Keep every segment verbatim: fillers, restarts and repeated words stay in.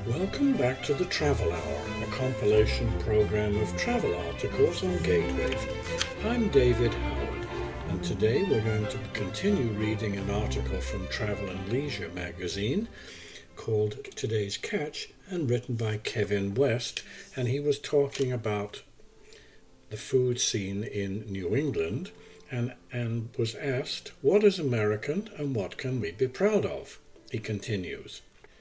Welcome back to the Travel Hour, a compilation program of travel articles on Gateway. I'm David Howard, and today we're going to continue reading an article from Travel and Leisure magazine called Today's Catch and written by Kevin West, and he was talking about the food scene in New England and, and was asked, what is American and what can we be proud of? He continues.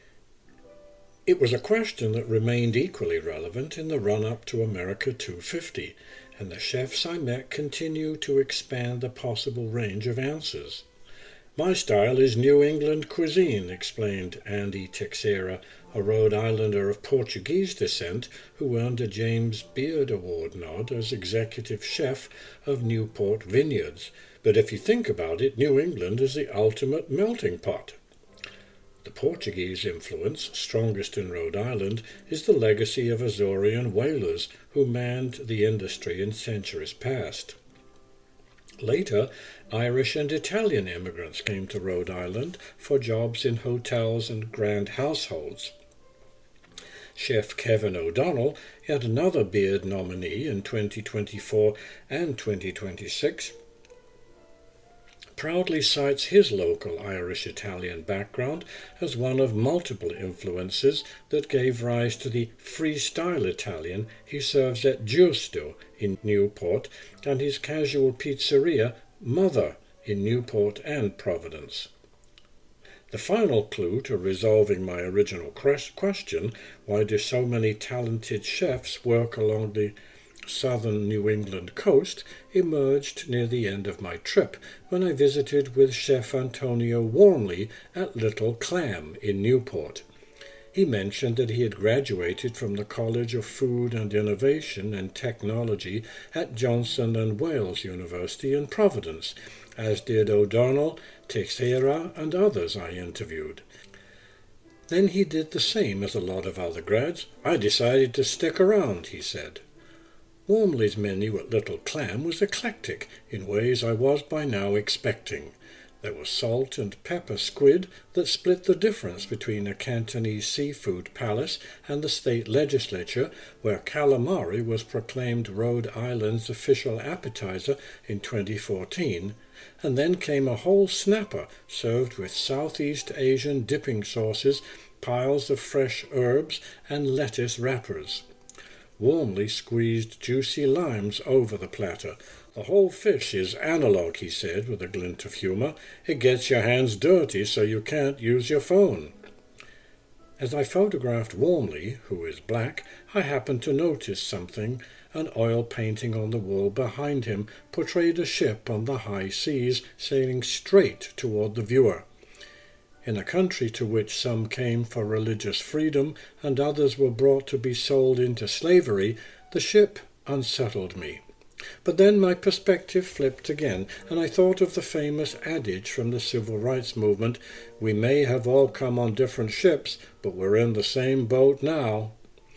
It was a question that remained equally relevant in the run-up to America two fifty, and the chefs I met continue to expand the possible range of answers. My style is New England cuisine, explained Andy Teixeira, a Rhode Islander of Portuguese descent who earned a James Beard Award nod as executive chef of Newport Vineyards. But if you think about it, New England is the ultimate melting pot. The Portuguese influence, strongest in Rhode Island, is the legacy of Azorean whalers who manned the industry in centuries past. Later, Irish and Italian immigrants came to Rhode Island for jobs in hotels and grand households. Chef Kevin O'Donnell, yet another Beard nominee in twenty twenty-four and twenty twenty-six, proudly cites his local Irish-Italian background as one of multiple influences that gave rise to the freestyle Italian he serves at Giusto in Newport and his casual pizzeria Mother in Newport and Providence. The final clue to resolving my original question, why do so many talented chefs work along the southern New England coast, emerged near the end of my trip when I visited with Chef Antonio Warmley at Little Clam in Newport. He mentioned that he had graduated from the College of Food and Innovation and Technology at Johnson and Wales University in Providence, as did O'Donnell, Teixeira, and others I interviewed. Then he did the same as a lot of other grads. I decided to stick around, he said. Warmley's menu at Little Clam was eclectic in ways I was by now expecting. There was salt and pepper squid that split the difference between a Cantonese seafood palace and the state legislature, where calamari was proclaimed Rhode Island's official appetizer in twenty fourteen, and then came a whole snapper served with Southeast Asian dipping sauces, piles of fresh herbs, and lettuce wrappers. Warmly squeezed juicy limes over the platter. The whole fish is analog, he said with a glint of humor. It gets your hands dirty so you can't use your phone. As I photographed Warmly, who is black, I happened to notice something. An oil painting on the wall behind him portrayed a ship on the high seas sailing straight toward the viewer. In a country to which some came for religious freedom and others were brought to be sold into slavery, the ship unsettled me. But then my perspective flipped again, and I thought of the famous adage from the civil rights movement, we may have all come on different ships, but we're in the same boat now.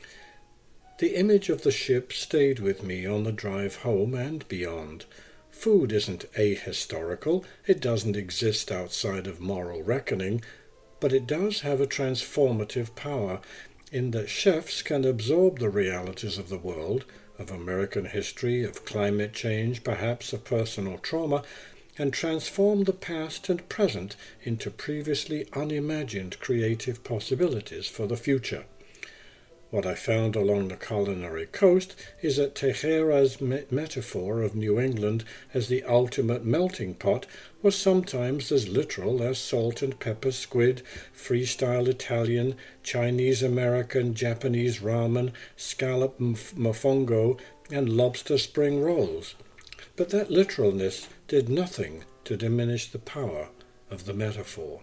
The image of the ship stayed with me on the drive home and beyond. Food isn't ahistorical, it doesn't exist outside of moral reckoning, but it does have a transformative power in that chefs can absorb the realities of the world, of American history, of climate change, perhaps of personal trauma, and transform the past and present into previously unimagined creative possibilities for the future. What I found along the culinary coast is that Teixeira's me- metaphor of New England as the ultimate melting pot was sometimes as literal as salt and pepper squid, freestyle Italian, Chinese American, Japanese ramen, scallop mofongo, and lobster spring rolls. But that literalness did nothing to diminish the power of the metaphor.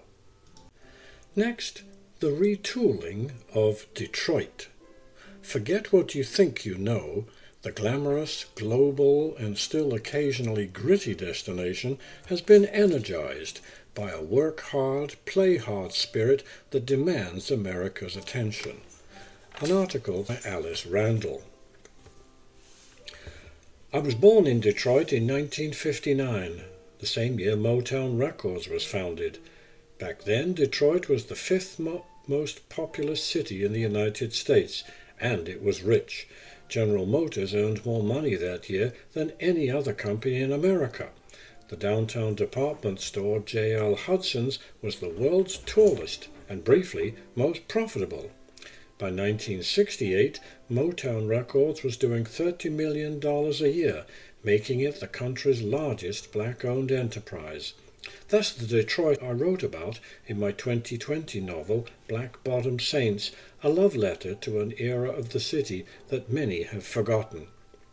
Next, the retooling of Detroit. Forget what you think you know. The glamorous, global, and still occasionally gritty destination has been energized by a work-hard, play-hard spirit that demands America's attention. An article by Alice Randall. I was born in Detroit in nineteen fifty-nine, the same year Motown Records was founded. Back then, Detroit was the fifth mo- most populous city in the United States, and it was rich. General Motors earned more money that year than any other company in America. The downtown department store J L Hudson's was the world's tallest and briefly most profitable. By nineteen sixty-eight, Motown Records was doing thirty million dollars a year, making it the country's largest black-owned enterprise. That's the Detroit I wrote about in my twenty twenty novel, Black Bottom Saints, a love letter to an era of the city that many have forgotten.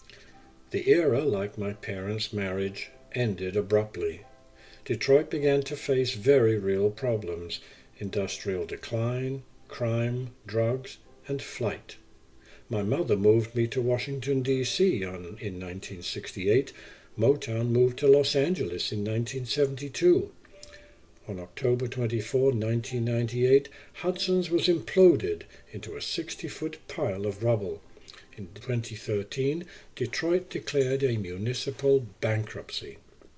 The era, like my parents' marriage, ended abruptly. Detroit began to face very real problems: industrial decline, crime, drugs, and flight. My mother moved me to Washington, D C on, in nineteen sixty-eight. Motown moved to Los Angeles in nineteen seventy-two. On October twenty-fourth, nineteen ninety-eight, Hudson's was imploded into a sixty-foot pile of rubble. In twenty thirteen, Detroit declared a municipal bankruptcy.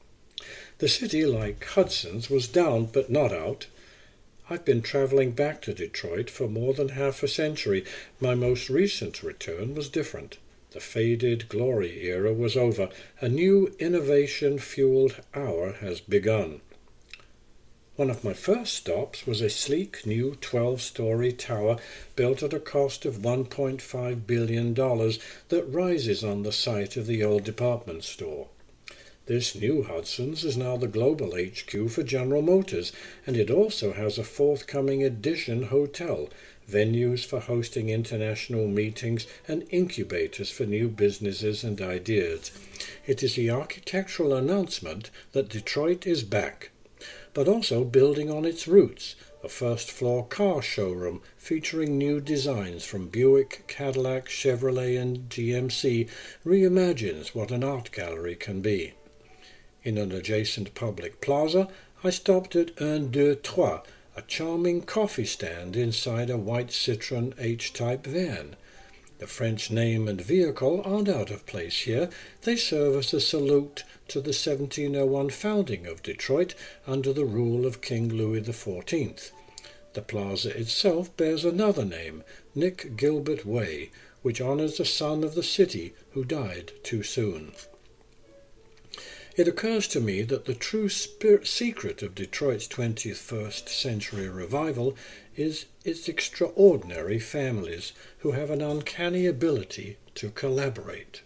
The city, like Hudson's, was down but not out. I've been traveling back to Detroit for more than half a century. My most recent return was different. The faded glory era was over. A new innovation-fueled hour has begun. One of my first stops was a sleek new twelve-story tower built at a cost of one point five billion dollars that rises on the site of the old department store. This new Hudson's is now the global H Q for General Motors, and it also has a forthcoming Edition hotel, venues for hosting international meetings, and incubators for new businesses and ideas. It is the architectural announcement that Detroit is back, but also building on its roots. A first-floor car showroom featuring new designs from Buick, Cadillac, Chevrolet, and G M C reimagines what an art gallery can be. In an adjacent public plaza, I stopped at Un, Deux, Trois, a charming coffee stand inside a white Citroën H-type van. The French name and vehicle aren't out of place here. They serve as a salute to the seventeen oh one founding of Detroit under the rule of King Louis the fourteenth. The plaza itself bears another name, Nick Gilbert Way, which honors the son of the city who died too soon. It occurs to me that the true spirit secret of Detroit's twenty-first century revival is its extraordinary families who have an uncanny ability to collaborate.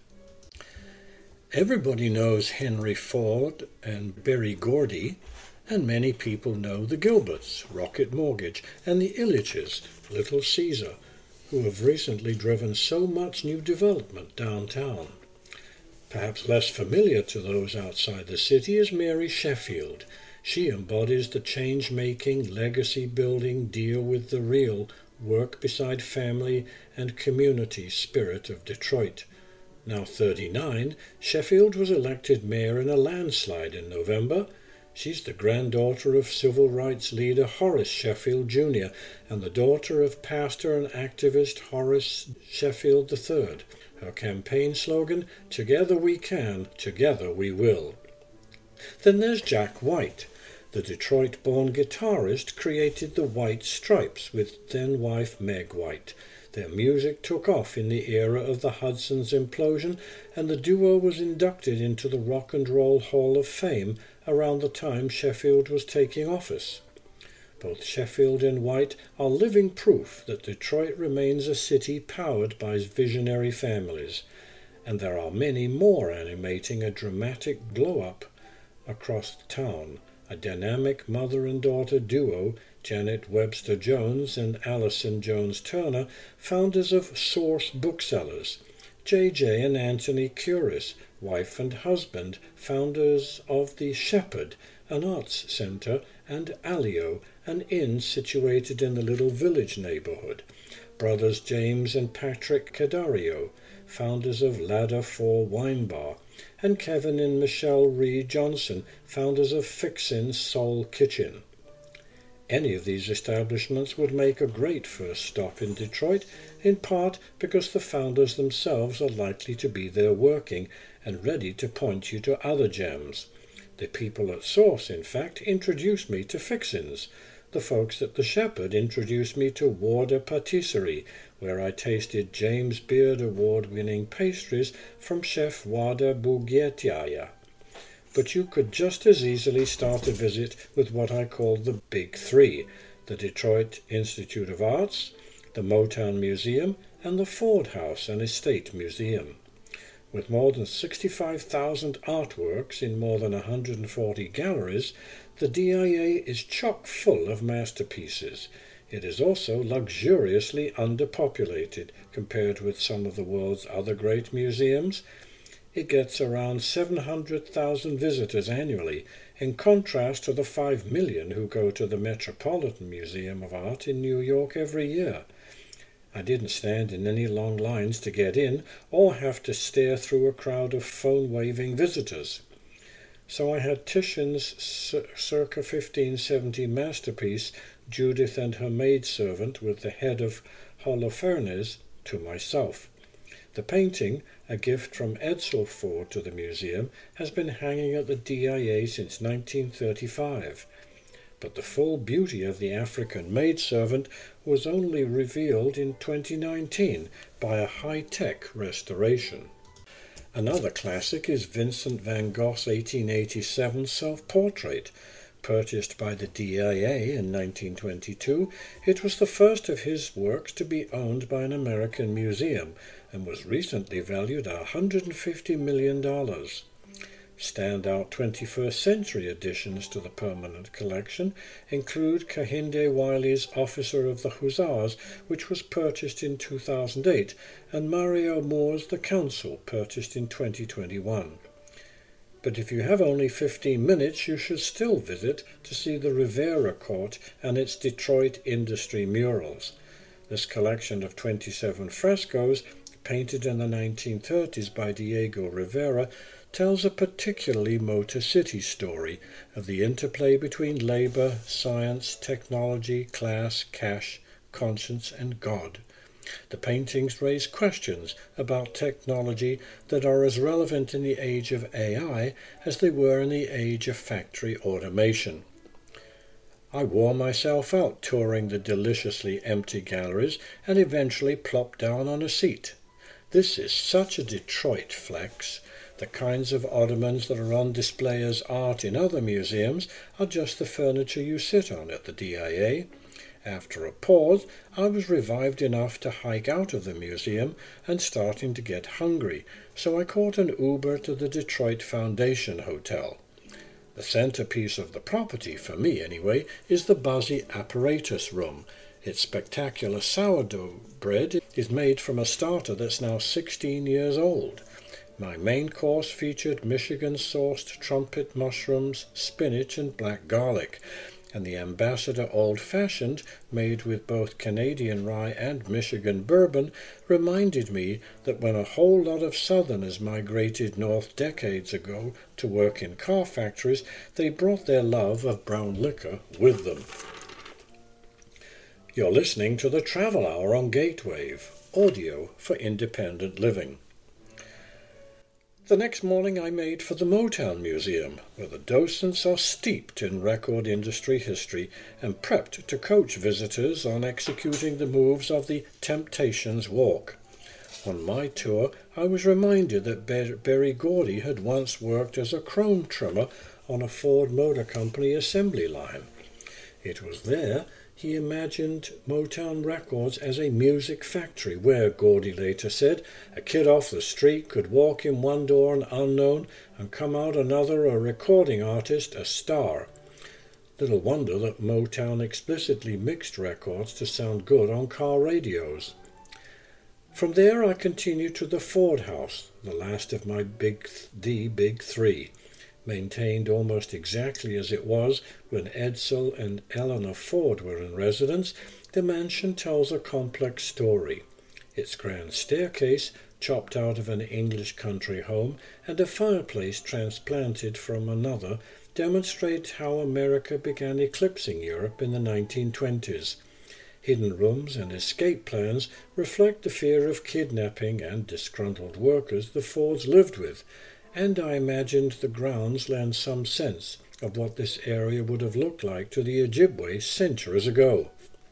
Everybody knows Henry Ford and Berry Gordy, and many people know the Gilberts, Rocket Mortgage, and the Illiches, Little Caesar, who have recently driven so much new development downtown. Perhaps less familiar to those outside the city is Mary Sheffield. She embodies the change-making, legacy-building, deal with the real, work beside family and community spirit of Detroit. Now thirty-nine, Sheffield was elected mayor in a landslide in November. She's the granddaughter of civil rights leader Horace Sheffield Junior and the daughter of pastor and activist Horace Sheffield the third. Her campaign slogan, "Together we can, together we will." Then there's Jack White. The Detroit-born guitarist created the White Stripes with then-wife Meg White. Their music took off in the era of the Hudson's implosion, and the duo was inducted into the Rock and Roll Hall of Fame around the time Sheffield was taking office. Both Sheffield and White are living proof that Detroit remains a city powered by visionary families, and there are many more animating a dramatic glow-up across the town. A dynamic mother and daughter duo, Janet Webster Jones and Allison Jones Turner, founders of Source Booksellers. J J and Anthony Curis, wife and husband, founders of The Shepherd, an arts centre, and Alio, an inn situated in the Little Village neighbourhood. Brothers James and Patrick Cadario, founders of Ladder Four Wine Bar, and Kevin and Michelle Reed Johnson, founders of Fixin's Soul Kitchen. Any of these establishments would make a great first stop in Detroit, in part because the founders themselves are likely to be there working and ready to point you to other gems. The people at Source, in fact, introduced me to Fixin's. the folks at the Shepherd introduced me to Warder Patisserie, where I tasted James Beard Award-winning pastries from Chef Warder Bugietiaya. But you could just as easily start a visit with what I call the Big Three: the Detroit Institute of Arts, the Motown Museum, and the Ford House and Estate Museum. With more than sixty-five thousand artworks in more than one hundred forty galleries, the D I A is chock full of masterpieces. It is also luxuriously underpopulated compared with some of the world's other great museums. It gets around seven hundred thousand visitors annually, in contrast to the five million who go to the Metropolitan Museum of Art in New York every year. I didn't stand in any long lines to get in or have to stare through a crowd of phone-waving visitors. So I had Titian's circa fifteen seventy masterpiece, Judith and Her Maidservant with the head of Holofernes, to myself. The painting, a gift from Edsel Ford to the museum, has been hanging at the D I A since nineteen thirty-five. But the full beauty of the African maidservant was only revealed in twenty nineteen by a high-tech restoration. Another classic is Vincent van Gogh's eighteen eighty-seven self-portrait. Purchased by the D I A in nineteen twenty-two, it was the first of his works to be owned by an American museum and was recently valued at one hundred fifty million dollars. Standout twenty-first century additions to the permanent collection include Kehinde Wiley's Officer of the Hussars, which was purchased in two thousand eight, and Mario Moore's The Council, purchased in twenty twenty-one. But if you have only fifteen minutes, you should still visit to see the Rivera Court and its Detroit industry murals. This collection of twenty-seven frescoes, painted in the nineteen thirties by Diego Rivera, tells a particularly Motor City story of the interplay between labor, science, technology, class, cash, conscience, and God. The paintings raise questions about technology that are as relevant in the age of A I as they were in the age of factory automation. I wore myself out touring the deliciously empty galleries and eventually plopped down on a seat. This is such a Detroit flex. The kinds of ottomans that are on display as art in other museums are just the furniture you sit on at the D I A. After a pause, I was revived enough to hike out of the museum and starting to get hungry, so I caught an Uber to the Detroit Foundation Hotel. The centerpiece of the property, for me anyway, is the Buzzy Apparatus Room. Its spectacular sourdough bread is made from a starter that's now sixteen years old. My main course featured Michigan-sourced trumpet mushrooms, spinach, and black garlic, and the Ambassador Old Fashioned, made with both Canadian rye and Michigan bourbon, reminded me that when a whole lot of Southerners migrated north decades ago to work in car factories, they brought their love of brown liquor with them. You're listening to the Travel Hour on Gatewave, audio for independent living. The next morning I made for the Motown Museum, where the docents are steeped in record industry history and prepped to coach visitors on executing the moves of the Temptations Walk. On my tour, I was reminded that Berry Gordy had once worked as a chrome trimmer on a Ford Motor Company assembly line. It was there he imagined Motown Records as a music factory where, Gordy later said, a kid off the street could walk in one door an unknown and come out another a recording artist, a star. Little wonder that Motown explicitly mixed records to sound good on car radios. From there I continued to the Ford House, the last of my big D Big Three. Maintained almost exactly as it was when Edsel and Eleanor Ford were in residence, the mansion tells a complex story. Its grand staircase, chopped out of an English country home, and a fireplace transplanted from another, demonstrate how America began eclipsing Europe in the nineteen twenties. Hidden rooms and escape plans reflect the fear of kidnapping and disgruntled workers the Fords lived with, and I imagined the grounds lend some sense of what this area would have looked like to the Ojibwe centuries ago.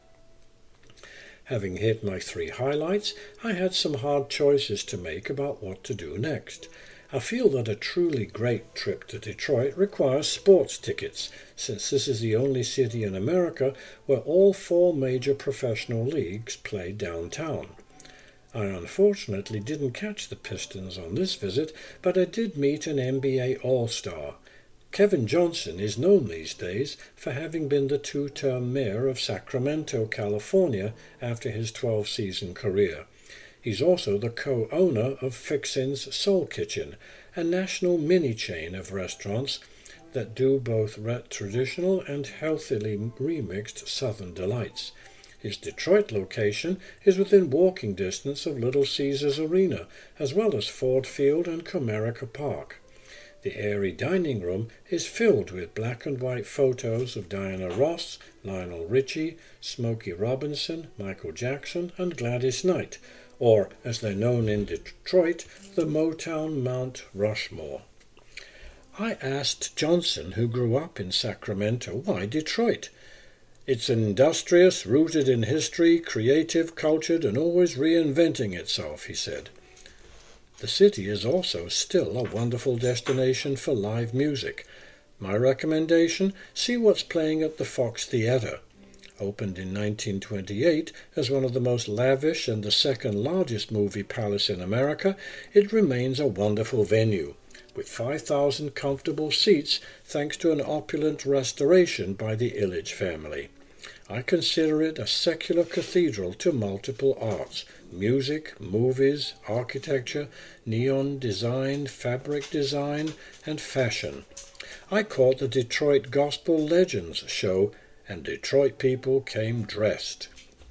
Having hit my three highlights, I had some hard choices to make about what to do next. I feel that a truly great trip to Detroit requires sports tickets, since this is the only city in America where all four major professional leagues play downtown. I unfortunately didn't catch the Pistons on this visit, but I did meet an N B A All-Star. Kevin Johnson is known these days for having been the two-term mayor of Sacramento, California, after his twelve-season career. He's also the co-owner of Fixin's Soul Kitchen, a national mini-chain of restaurants that do both traditional and healthily remixed Southern delights. His Detroit location is within walking distance of Little Caesars Arena, as well as Ford Field and Comerica Park. The airy dining room is filled with black and white photos of Diana Ross, Lionel Richie, Smokey Robinson, Michael Jackson, and Gladys Knight, or, as they're known in Detroit, the Motown Mount Rushmore. I asked Johnson, who grew up in Sacramento, why Detroit? It's industrious, rooted in history, creative, cultured, and always reinventing itself, he said. The city is also still a wonderful destination for live music. My recommendation, see what's playing at the Fox Theatre. Opened in nineteen twenty-eight as one of the most lavish and the second largest movie palace in America, it remains a wonderful venue, with five thousand comfortable seats thanks to an opulent restoration by the Ilitch family. I consider it a secular cathedral to multiple arts, music, movies, architecture, neon design, fabric design, and fashion. I caught the Detroit Gospel Legends show, and Detroit people came dressed.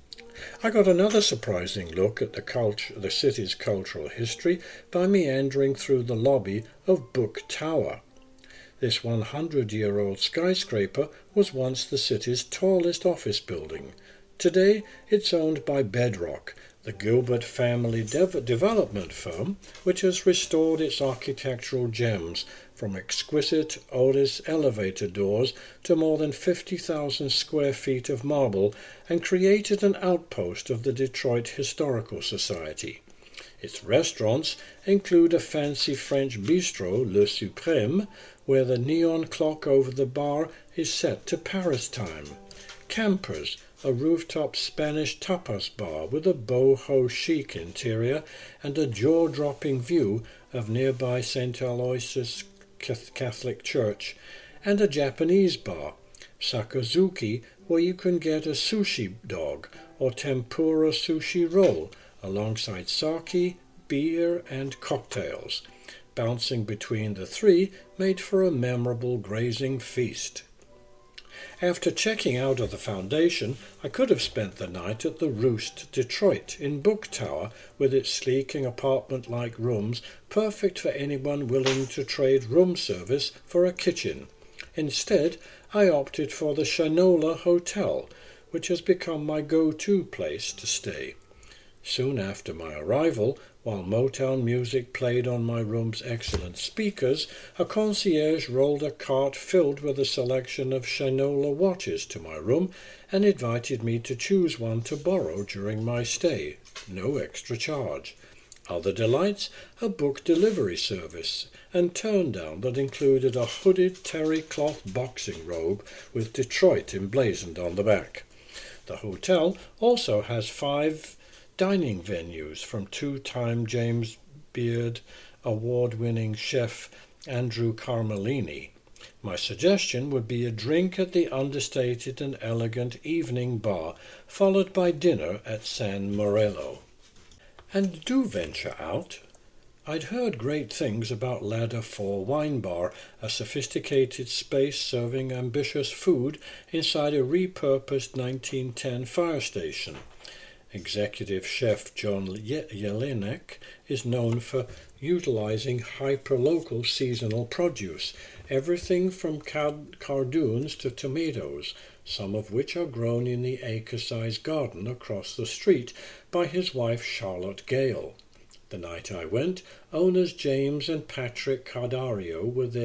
I got another surprising look at the, culture, the city's cultural history by meandering through the lobby of Book Tower. This one hundred year old skyscraper was once the city's tallest office building. Today it's owned by Bedrock, the Gilbert family dev- development firm, which has restored its architectural gems from exquisite Otis elevator doors to more than fifty thousand square feet of marble and created an outpost of the Detroit Historical Society. Its restaurants include a fancy French bistro, Le Suprême, where the neon clock over the bar is set to Paris time. Campers, a rooftop Spanish tapas bar with a boho chic interior and a jaw-dropping view of nearby Saint Aloysius Catholic Church, and a Japanese bar, Sakazuki, where you can get a sushi dog or tempura sushi roll alongside sake, beer, and cocktails. Bouncing between the three made for a memorable grazing feast. After checking out of the foundation, I could have spent the night at the Roost Detroit in Book Tower with its sleeking apartment-like rooms, perfect for anyone willing to trade room service for a kitchen. Instead, I opted for the Shinola Hotel, which has become my go-to place to stay. Soon after my arrival, while Motown music played on my room's excellent speakers, a concierge rolled a cart filled with a selection of Shinola watches to my room and invited me to choose one to borrow during my stay, no extra charge. Other delights, a book delivery service, and turn-down that included a hooded terry cloth boxing robe with Detroit emblazoned on the back. The hotel also has five dining venues from two-time James Beard award-winning chef Andrew Carmelini. My suggestion would be a drink at the understated and elegant evening bar, followed by dinner at San Morello. And do venture out. I'd heard great things about Ladder four Wine Bar, a sophisticated space serving ambitious food inside a repurposed nineteen ten fire station. Executive chef John Jelinek is known for utilizing hyper-local seasonal produce, everything from cardoons to tomatoes, some of which are grown in the acre-sized garden across the street by his wife Charlotte Gale. The night I went, owners James and Patrick Cardario were there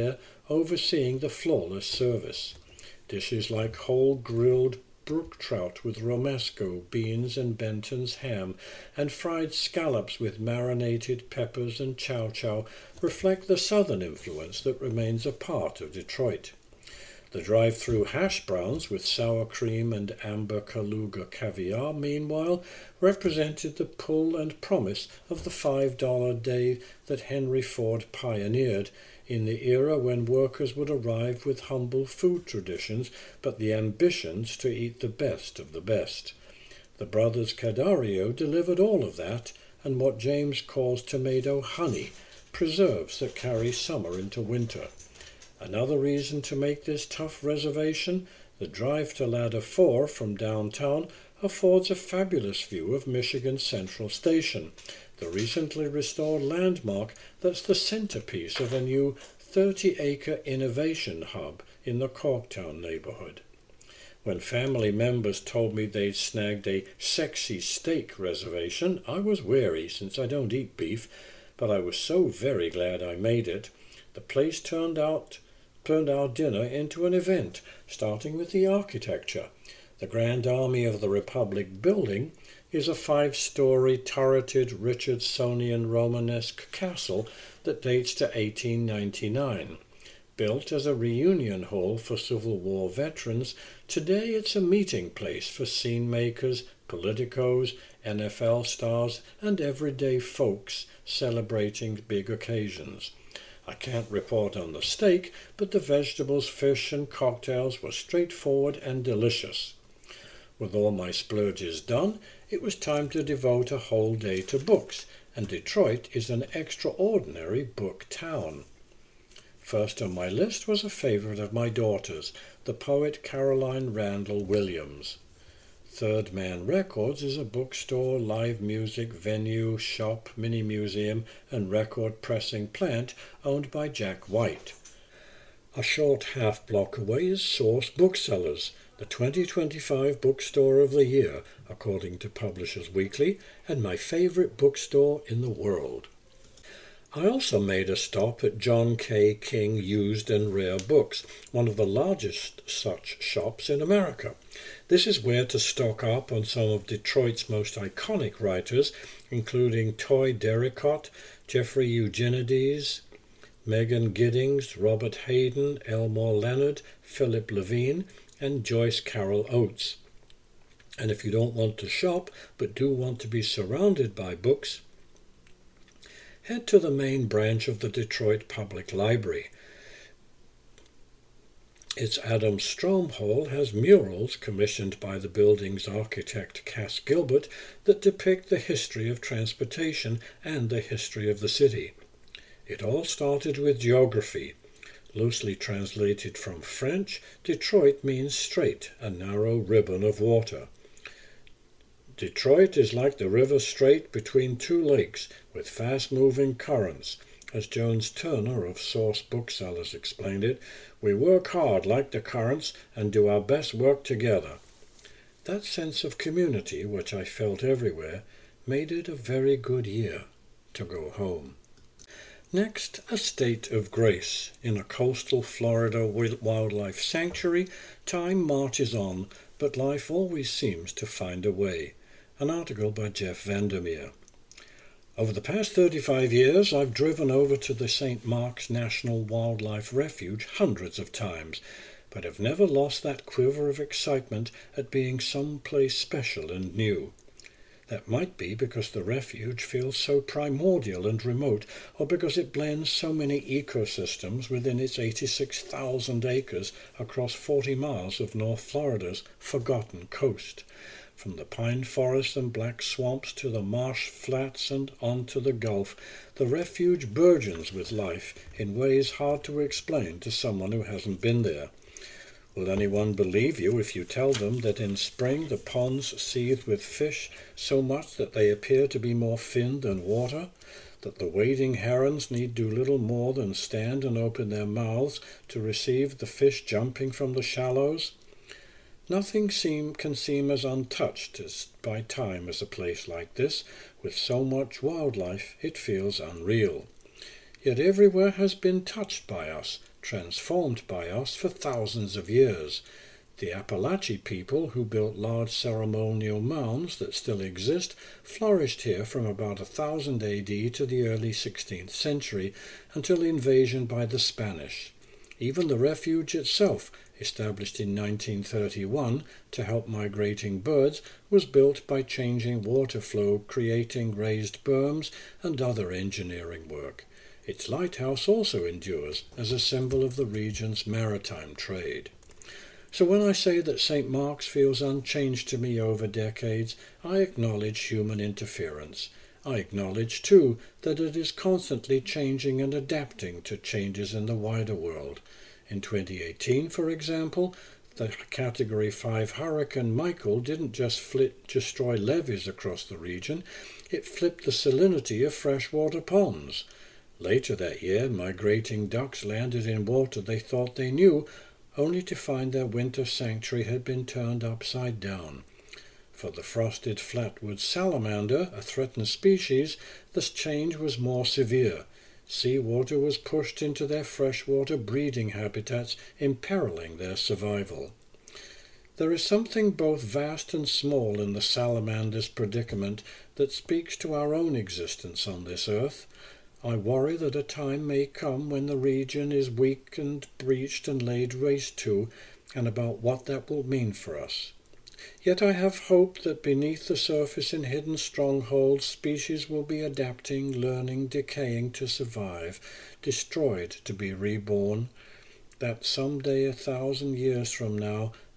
overseeing the flawless service. Dishes like whole grilled brook trout with romesco, beans and Benton's ham, and fried scallops with marinated peppers and chow chow reflect the southern influence that remains a part of Detroit. The drive-through hash browns with sour cream and amber Kaluga caviar, meanwhile, represented the pull and promise of the five dollar day that Henry Ford pioneered in the era when workers would arrive with humble food traditions but the ambitions to eat the best of the best. The brothers Cadario delivered all of that and what James calls tomato honey, preserves that carry summer into winter. Another reason to make this tough reservation, the drive to Ladder four from downtown affords a fabulous view of Michigan Central Station, the recently restored landmark that's the centerpiece of a new thirty-acre innovation hub in the Corktown neighborhood. When family members told me they'd snagged a sexy steak reservation, I was wary since I don't eat beef, but I was so very glad I made it. The place turned out turned our dinner into an event, starting with the architecture. The Grand Army of the Republic building is a five-story turreted Richardsonian Romanesque castle that dates to eighteen ninety-nine. Built as a reunion hall for Civil War veterans, today it's a meeting place for scene makers, politicos, N F L stars, and everyday folks celebrating big occasions. I can't report on the steak, but the vegetables, fish, and cocktails were straightforward and delicious. With all my splurges done, it was time to devote a whole day to books, and Detroit is an extraordinary book town. First on my list was a favorite of my daughter's, the poet Caroline Randall Williams. Third Man Records is a bookstore, live music venue, shop, mini-museum, and record pressing plant owned by Jack White. A short half block away is Source Booksellers, the twenty twenty-five Bookstore of the Year, according to Publishers Weekly, and my favorite bookstore in the world. I also made a stop at John K. King Used and Rare Books, one of the largest such shops in America. This is where to stock up on some of Detroit's most iconic writers, including Toy Derricott, Jeffrey Eugenides, Megan Giddings, Robert Hayden, Elmore Leonard, Philip Levine, and Joyce Carol Oates. And if you don't want to shop, but do want to be surrounded by books, head to the main branch of the Detroit Public Library. Its Adam Strom Hall has murals commissioned by the building's architect Cass Gilbert that depict the history of transportation and the history of the city. It all started with geography. Loosely translated from French, Detroit means straight, a narrow ribbon of water. Detroit is like the river strait between two lakes with fast-moving currents. As Jones Turner of Source Booksellers explained it, we work hard like the currents and do our best work together. That sense of community, which I felt everywhere, made it a very good year to go home. Next, a state of grace. In a coastal Florida wildlife sanctuary, time marches on, but life always seems to find a way. An article by Jeff Vandermeer. Over the past thirty-five years, I've driven over to the Saint Mark's National Wildlife Refuge hundreds of times, but have never lost that quiver of excitement at being someplace special and new. That might be because the refuge feels so primordial and remote, or because it blends so many ecosystems within its eighty-six thousand acres across forty miles of North Florida's forgotten coast. From the pine forests and black swamps to the marsh flats and on to the Gulf, the refuge burgeons with life in ways hard to explain to someone who hasn't been there. Will anyone believe you if you tell them that in spring the ponds seethe with fish so much that they appear to be more fin than water, that the wading herons need do little more than stand and open their mouths to receive the fish jumping from the shallows? Nothing seem, can seem as untouched as by time as a place like this, with so much wildlife it feels unreal. Yet everywhere has been touched by us, transformed by us for thousands of years. The Apalachee people, who built large ceremonial mounds that still exist, flourished here from about one thousand A D to the early sixteenth century, until invasion by the Spanish. Even the refuge itself, established in nineteen thirty-one to help migrating birds, was built by changing water flow, creating raised berms, and other engineering work. Its lighthouse also endures as a symbol of the region's maritime trade. So when I say that Saint Mark's feels unchanged to me over decades, I acknowledge human interference. I acknowledge, too, that it is constantly changing and adapting to changes in the wider world. In twenty eighteen, for example, the Category five Hurricane Michael didn't just flip, destroy levees across the region, it flipped the salinity of freshwater ponds. Later that year, migrating ducks landed in water they thought they knew, only to find their winter sanctuary had been turned upside down. For the frosted flatwood salamander, a threatened species, this change was more severe. Seawater was pushed into their freshwater breeding habitats, imperiling their survival. There is something both vast and small in the salamander's predicament that speaks to our own existence on this earth. I worry that a time may come when the region is weakened, breached, and laid waste to, and about what that will mean for us. Yet I have hope that beneath the surface in hidden strongholds, species will be adapting, learning, decaying to survive, destroyed to be reborn, that some day a thousand years from now